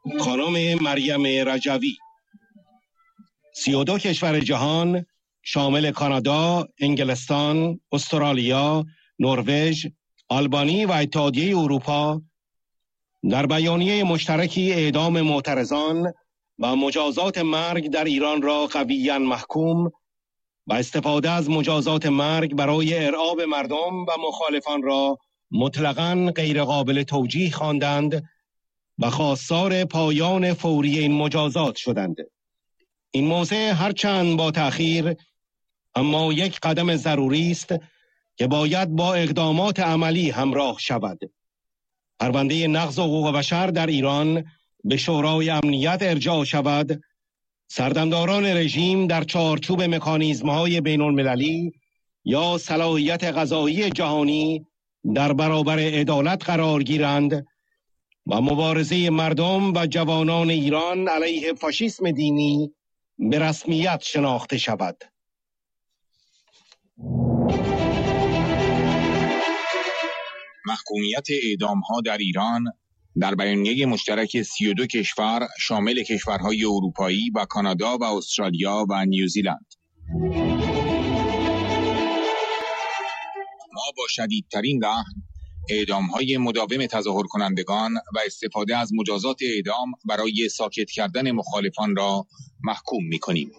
خانم مریم رجوی. 32 کشور جهان شامل کانادا، انگلستان، استرالیا، نروژ، آلبانی و اتحادیه اروپا در بیانیه مشترکی اعدام معترضان و مجازات مرگ در ایران را قویاً محکوم و استفاده از مجازات مرگ برای ارعاب مردم و مخالفان را مطلقاً غیر قابل توجیه خواندند و خواستار پایان فوری این مجازات شدند. این موضع هرچند با تأخیر اما یک قدم ضروری است که باید با اقدامات عملی همراه شود. پرونده نقض حقوق بشر در ایران به شورای امنیت ارجاع شود، سردمداران رژیم در چارچوب مکانیزم‌های بین‌المللی یا صلاحیت قضایی جهانی در برابر عدالت قرار گیرند و مبارزه مردم و جوانان ایران علیه فاشیسم دینی به رسمیت شناخته شود. محکومیت اعدام‌ها در ایران در بیانیه مشترک 32 کشور شامل کشورهای اروپایی و کانادا و استرالیا و نیوزیلند. ما با شدیدترین لحن اعدام‌های مداوم تظاهر کنندگان و استفاده از مجازات اعدام برای ساکت کردن مخالفان را محکوم می‌کنیم.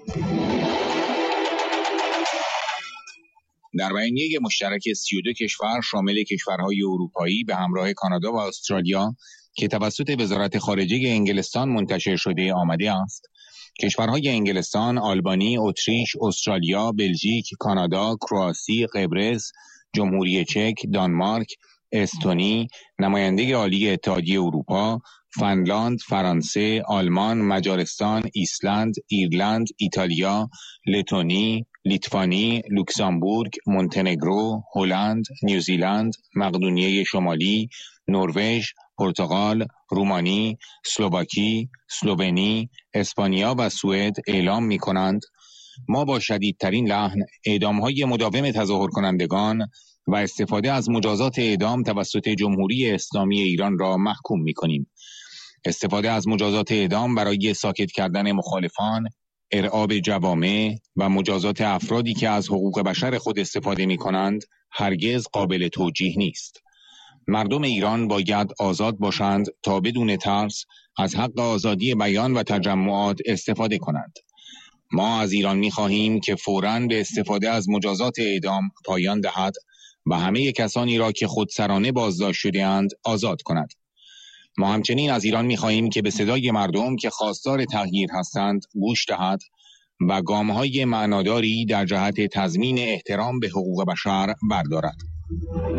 در بیانیه مشترک 32 کشور شامل کشورهای اروپایی به همراه کانادا و استرالیا که توسط وزارت خارجه انگلستان منتشر شده آمده است، کشورهای انگلستان، آلبانی، اتریش، استرالیا، بلژیک، کانادا، کرواسی، قبرس، جمهوری چک، دانمارک، استونی، نماینده عالی اتحادیه اروپا، فنلاند، فرانسه، آلمان، مجارستان، ایسلند، ایرلند، ایتالیا، لتونی، لیتوانی، لوکزامبورگ، مونتنگرو، هلند، نیوزیلند، مقدونیه شمالی، نروژ، پرتغال، رومانی، اسلواکی، اسلوونی، اسپانیا و سوئد اعلام می‌کنند ما با شدیدترین لحن اعدام‌های مداوم تظاهر کنندگان و استفاده از مجازات اعدام توسط جمهوری اسلامی ایران را محکوم می‌کنیم. استفاده از مجازات اعدام برای ساکت کردن مخالفان، ارعاب جوامع و مجازات افرادی که از حقوق بشر خود استفاده می‌کنند هرگز قابل توجیه نیست. مردم ایران باید آزاد باشند تا بدون ترس از حق آزادی بیان و تجمعات استفاده کنند. ما از ایران می‌خواهیم که فوراً به استفاده از مجازات اعدام پایان دهد و همه کسانی را که خودسرانه بازداشت شده‌اند آزاد کند. ما همچنین از ایران می‌خواهیم که به صدای مردم که خواستار تغییر هستند گوش دهد و گام‌های معناداری در جهت تضمین احترام به حقوق بشر بردارد.